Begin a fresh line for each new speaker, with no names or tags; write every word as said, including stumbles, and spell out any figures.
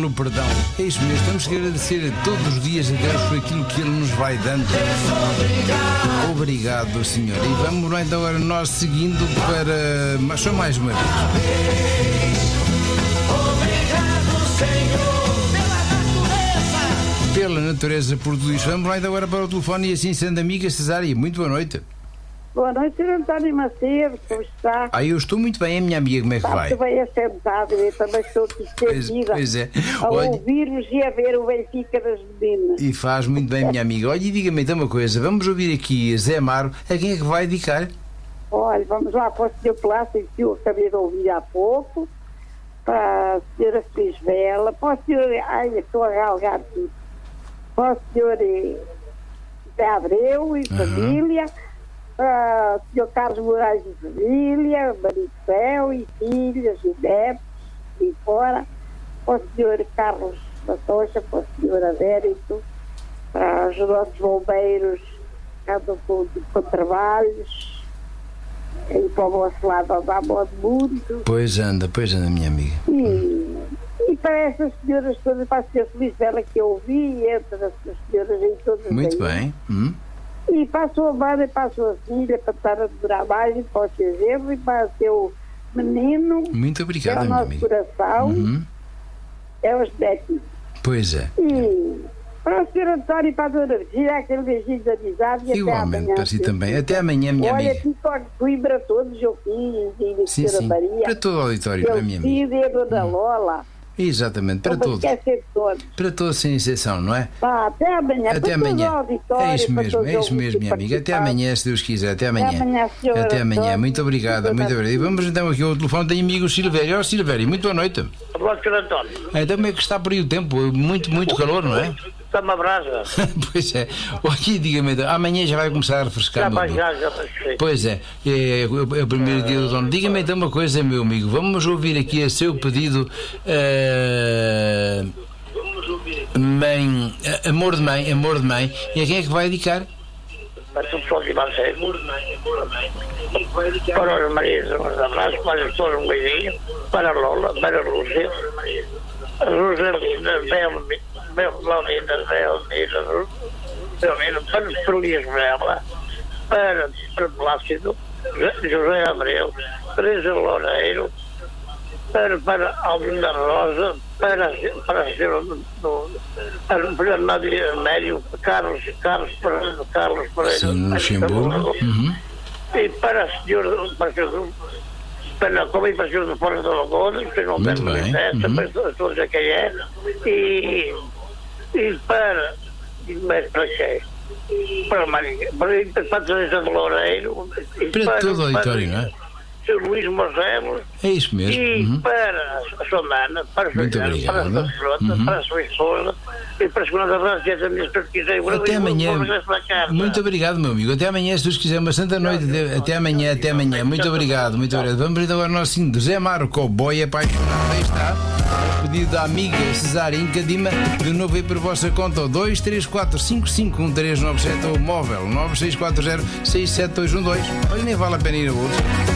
no perdão. É isso mesmo, temos que agradecer todos os dias a Deus por aquilo que Ele nos vai dando. Obrigado, Senhor. E vamos lá então agora nós seguindo para. Mas só mais uma vez.
Obrigado, Senhor, pela natureza.
Pela natureza, por tudo isso. Vamos lá então agora para o telefone e assim sendo amiga Cesária. Muito boa noite.
Boa noite, senhor António Macedo, como está?
Ah, eu estou muito bem, a minha amiga, como é que
Está
vai?
muito bem assentado, eu também estou aqui estendida
Pois é.
a
Olha,
ouvir-vos e a ver o Benfica das meninas.
e faz muito bem, minha amiga. Olha, e diga-me então uma coisa. Vamos ouvir aqui Zé Amaro. A quem é que vai dedicar?
Olha, vamos lá para o senhor Plácido, que eu acabei de ouvir há pouco, para a senhora Feliz Vela, para o senhor, ai, estou a galgar tudo, para o senhor Zé Abreu e
Uhum.
família, para o senhor Carlos Moraes e família, Maricel e filhas e netos e fora, para o senhor Carlos Matocha, para o senhor Adérito, para os nossos bombeiros que andam com, com trabalhos, e para o vosso lado andar modo muito,
Pois anda, pois anda, minha amiga.
e, e para essas senhoras todas, para a senhora Feliz Vela que eu ouvi, entre as senhoras em todas
Muito
aí.
bem. Hum?
E para a sua mãe e para a sua filha, para estar a demorar mais, e para o seu genro, e para o seu menino,
Muito
que é
obrigado,
o
minha
nosso
amiga.
coração,
Uhum.
é os netos.
Pois é.
E para o senhor António e para a dona Virgínia, aquele beijinho de amizade, e
Igualmente,
até amanhã.
para si também. Até amanhã, minha
Olha,
amiga.
aqui para Coimbra todos, eu fiz, e a
Sim,
senhora
sim.
Maria,
Para todo o auditório, não é, minha
eu
amiga?
fiz, e a dona Lola,
Exatamente, para
não
todos.
esquecer de todos.
Para todos, sem exceção, não é?
Pá, até amanhã.
Até
para
amanhã.
todo o auditório,
É isso
para
mesmo,
todos
é isso
os
mesmo,
ouvintes
minha amiga. Até
participantes.
amanhã, se Deus quiser. Até amanhã.
Até amanhã, senhora
Até amanhã.
Antônio.
Muito obrigado, muito obrigado. E vamos então aqui ao telefone. Tem amigo Silvério. Ó, Silvério, muito boa noite.
Boa senhor António.
Então, como é que está por aí o tempo? Muito, muito calor, não é?
Está-me a brasa.
Pois é. Aqui, diga-me, amanhã já vai começar a refrescar.
Já
meu
vai,
amigo.
já, já passei.
Pois é, é, é o primeiro dia do outono. Diga-me então uma coisa, meu amigo. Vamos ouvir aqui a seu pedido. eh, Mãe, eh, amor de mãe, amor de mãe. E a quem é que vai dedicar?
Para o pessoal de Marseille. Para os maridos, uns abraços, para os todos um beijinho. Para a Lola, para a Lúcia. A Rosalina, Bel, Bel, Laurina, Belmira, Belmira, para os Feliz Vela. Para, para Plácido, José Abreu, Teresa Loureiro. Para, para Albina Rosa, para, para a senhora do, para Maria Mério, Carlos, Carlos Pereira, Carlos Pereira,
Sim, no Luxemburgo. Uhum.
e para a senhora, para a senhora, para, como para a senhora do Fora da Lagoa, que não
Muito
tem
bem.
licença,
Uhum.
para estou a dizer quem é, e, e para, e mais para quem? Para a Maria, para, para a Teresa de Loureiro, e
Para todo o auditório,
para,
não é?
Sr. Luís Marcelo,
É isso mesmo.
e
Uhum.
para a sua mana, para a sua
Muito
mulher, para a sua
obrigado.
frota,
Uhum.
para a sua esposa e para a segunda vez que essa minha pessoa quiser.
Até amanhã.
Muito
Muito obrigado, meu amigo. Até amanhã, se Deus quiser. Uma santa noite. Até- Até amanhã, até amanhã. Muito obrigado, muito obrigado. Vamos então agora ao nosso seguinte. Zé Amaro, cowboy apaixonado. Aí está. Pedido da amiga Cesária em Cadima. De novo aí por vossa conta. O dois três quatro cinco cinco um três nove sete ou móvel nove seis quatro zero seis sete dois um dois. Olha, nem vale a pena ir a outros.